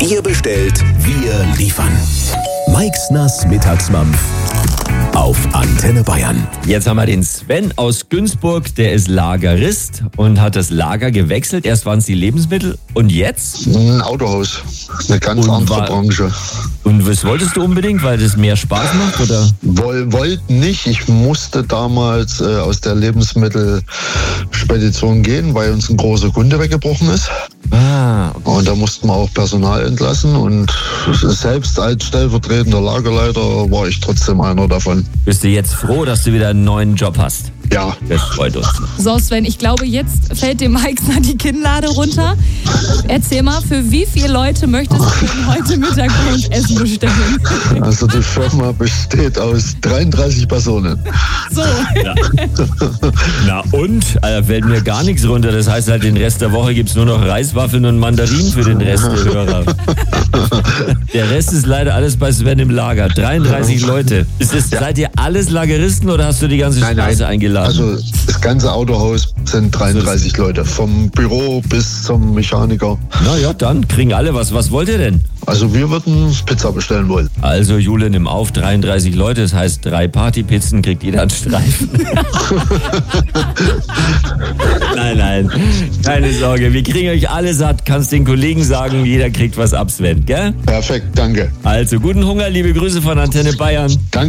Ihr bestellt, wir liefern. Mike's Nass Mittagsmampf auf Antenne Bayern. Jetzt haben wir den Sven aus Günzburg, der ist Lagerist und hat das Lager gewechselt. Erst waren es die Lebensmittel und jetzt? Ein Autohaus, eine ganz andere Branche. Und was wolltest du unbedingt, weil das mehr Spaß macht, oder? Wollten nicht. Ich musste damals aus der Lebensmittelspedition gehen, weil uns ein großer Kunde weggebrochen ist. Ah, okay. Und da mussten wir auch Personal entlassen und selbst als stellvertretender Lagerleiter war ich trotzdem einer davon. Bist du jetzt froh, dass du wieder einen neuen Job hast? Ja. Das freut uns. So, Sven, ich glaube, jetzt fällt dem Mike die Kinnlade runter. Erzähl mal, für wie viele Leute möchtest du denn heute Mittag bei uns Essen bestellen? Also die Firma besteht aus 33 Personen. So. Ja. Na und? Fällt mir gar nichts runter. Das heißt halt, den Rest der Woche gibt es nur noch Reiswaffeln und Mandarinen für den Rest der Hörer. Der Rest ist leider alles bei Sven im Lager. 33 Leute. Seid ihr alles Lageristen oder hast du die ganze Straße eingeladen? Also das ganze Autohaus sind 33 Leute. Vom Büro bis zum Mechaniker. Na ja, dann kriegen alle was. Was wollt ihr denn? Also wir würden Pizza bestellen wollen. Also Jule, nimm auf, 33 Leute, das heißt 3 Partypizzen, kriegt jeder einen Streifen. Nein, keine Sorge, wir kriegen euch alle satt, kannst den Kollegen sagen, jeder kriegt was ab, Sven, gell? Perfekt, danke. Also guten Hunger, liebe Grüße von Antenne Bayern. Danke.